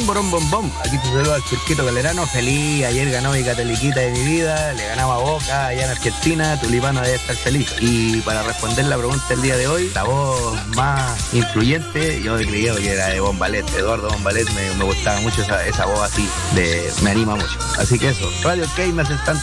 Borom, borom, bom, bom. Aquí te saluda al Turquito Calerano. Feliz, ayer ganó mi catoliquita de mi vida. Le ganaba a Boca allá en Argentina. Tulipano debe estar feliz. Y para responder la pregunta del día de hoy, la voz más influyente, yo creía que era de Bombalet. Eduardo Bombalet, me gustaba mucho esa voz así, me anima mucho. Así que eso, Radio K me hace tanto